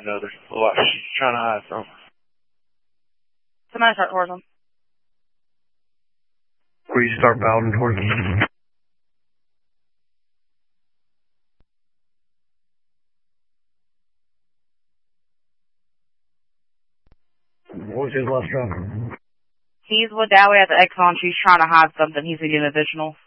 I know there's a lot she's trying to hide from. Somebody start towards him. Where you start bounding towards him. What was his last job? He's with Dally at the Exxon. She's trying to hide something. He's getting additional.